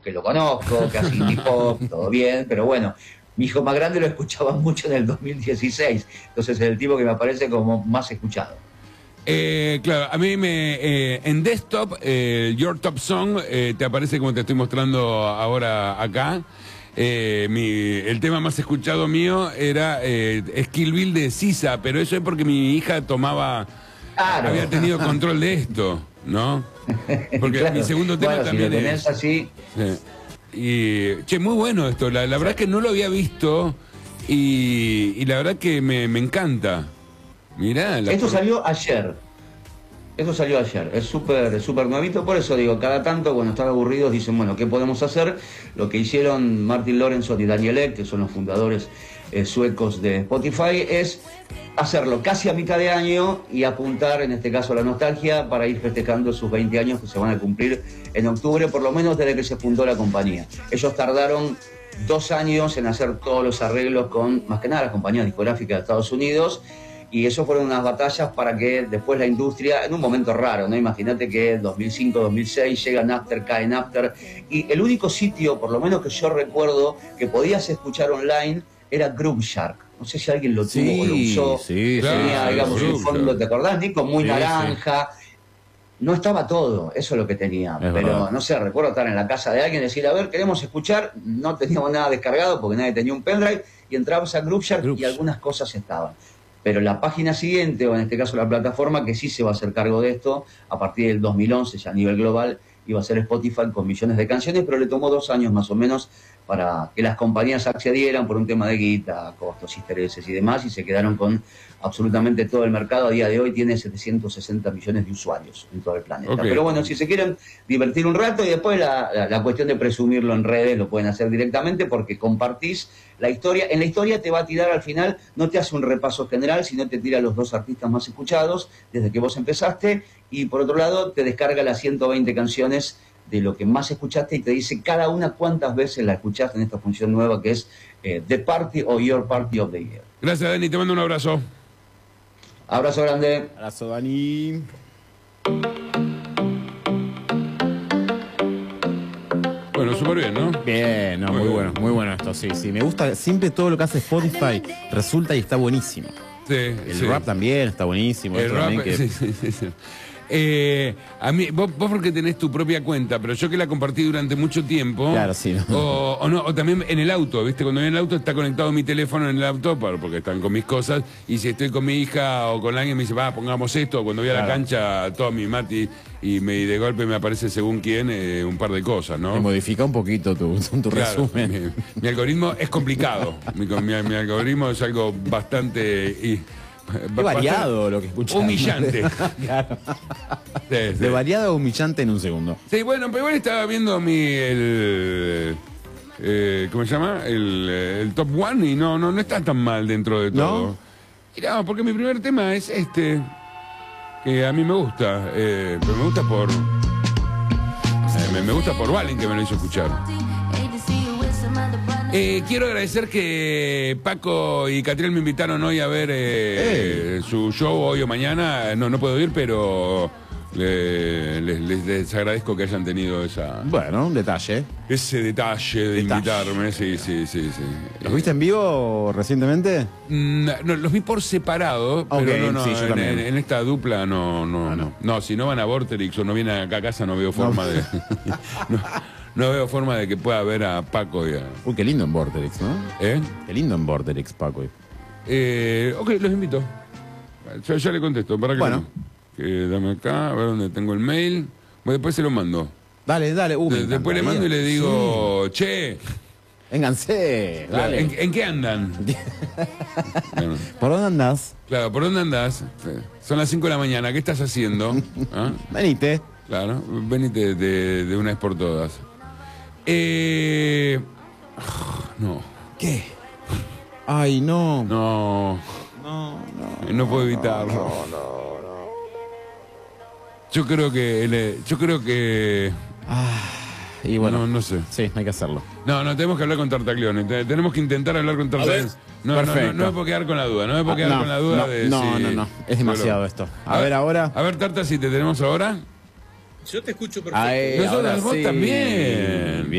que lo conozco, que hace indie pop, todo bien, pero bueno, mi hijo más grande lo escuchaba mucho en el 2016, entonces es el tipo que me aparece como más escuchado. Claro, a mí en desktop, Your Top Song, te aparece como te estoy mostrando ahora acá. El tema más escuchado mío era Kill Bill de Sisa, pero eso es porque mi hija Claro. había tenido control de esto, ¿no? Porque Claro. mi segundo tema Bueno, también si lo tenés así. Y, che, muy bueno esto, la verdad es que no lo había visto y la verdad que me encanta. Mirá. Esto salió ayer. Eso salió ayer, es súper nuevito, por eso digo, cada tanto cuando están aburridos dicen, bueno, ¿qué podemos hacer? Lo que hicieron Martin Lorentzon y Daniel Ek, que son los fundadores suecos de Spotify, es hacerlo casi a mitad de año y apuntar, en este caso, a la nostalgia para ir festejando sus 20 años que se van a cumplir en octubre, por lo menos desde que se fundó la compañía. Ellos tardaron 2 años en hacer todos los arreglos con, más que nada, las compañías discográficas de Estados Unidos. Y eso fueron unas batallas para que después la industria, en un momento raro, ¿no? Imagínate que 2005, 2006 llega Napster, cae Napster, y el único sitio, por lo menos que yo recuerdo, que podías escuchar online era Groove Shark. No sé si alguien lo tuvo o lo usó. Sí, tenía, claro, digamos, un fondo, ¿te acordás, Nico? Muy naranja. No estaba todo, eso es lo que tenía. Es pero verdad. no sé, recuerdo estar en la casa de alguien y decir, a ver, queremos escuchar. No teníamos nada descargado porque nadie tenía un pendrive. Y entrabas a Groove Shark y algunas cosas estaban. Pero la página siguiente, o en este caso la plataforma que sí se va a hacer cargo de esto, a partir del 2011, ya a nivel global, iba a ser Spotify con millones de canciones, pero le tomó 2 años más o menos para que las compañías accedieran por un tema de guita, costos, intereses y demás, y se quedaron con absolutamente todo el mercado. A día de hoy tiene 760 millones de usuarios en todo el planeta. Okay. Pero bueno, si se quieren divertir un rato y después la cuestión de presumirlo en redes lo pueden hacer directamente porque compartís la historia. En la historia te va a tirar al final, no te hace un repaso general, sino te tira los 2 artistas más escuchados desde que vos empezaste, y por otro lado te descarga las 120 canciones de lo que más escuchaste y te dice cada una cuántas veces la escuchaste en esta función nueva que es The Party o Your Party of the Year. Gracias, Dani, te mando un abrazo. Abrazo grande. Abrazo, Dani. Bueno, súper bien, ¿no? Bien, no, muy bueno esto, sí. Me gusta siempre todo lo que hace Spotify, resulta y está buenísimo. Sí, El rap también está buenísimo. El esto rap, también que... sí. A mí, vos porque tenés tu propia cuenta, pero yo que la compartí durante mucho tiempo. Claro, sí, ¿no? O también en el auto, ¿viste? Cuando voy en el auto está conectado mi teléfono en el auto porque están con mis cosas. Y si estoy con mi hija o con alguien me dice, va, pongamos esto. Cuando voy a la cancha, todo mi Mati, y de golpe me aparece según quién un par de cosas, ¿no? Me modifica un poquito tu Claro, resumen. mi algoritmo es complicado. mi algoritmo es algo bastante... Qué variado lo que escuchas. Humillante. Claro. Sí. De variado a humillante en un segundo. Sí, bueno, pero igual estaba viendo ¿cómo se llama? El Top One y no está tan mal dentro de todo. ¿No? Y no, porque mi primer tema es este, que a mí me gusta, pero me gusta me gusta por Valen, que me lo hizo escuchar. Quiero agradecer que Paco y Catriel me invitaron hoy a ver su show hoy o mañana. No puedo ir, pero les agradezco que hayan tenido Bueno, un detalle. ese detalle de invitarme. Sí. ¿Los viste en vivo recientemente? No, los vi por separado, pero no, sí, yo también. en esta dupla no. No, si no van a Vorterix o no vienen acá a casa, no veo forma de... No veo forma de que pueda ver a Paco y a... Uy, qué lindo en Vorterix, ¿no? ¿Eh? Qué lindo en Vorterix, Paco. Ok, los invito. Ya le contesto. ¿Para qué? Bueno. Dame acá, a ver dónde tengo el mail. Bueno, después se lo mando. Dale. Después le mando y le digo, che, Vénganse, dale. ¿en qué andan? Bueno, ¿Por dónde andás? claro, ¿por dónde andás? Son las 5 de la mañana, ¿qué estás haciendo? ¿Ah? Venite. Claro, venite de una vez por todas. No. ¿Qué? Ay, no. No puedo evitarlo. Yo creo que Y bueno, no sé. sí, hay que hacerlo. No, tenemos que hablar con Tartaglione. Tenemos que intentar hablar con Tartaglione. No perfecto. me puedo quedar con la duda. No me puedo quedar con la duda de No. Es demasiado esto. A ver ahora. A ver, Tarta, si te tenemos ahora. Yo te escucho perfecto. Nosotros, ahora vos sí. también.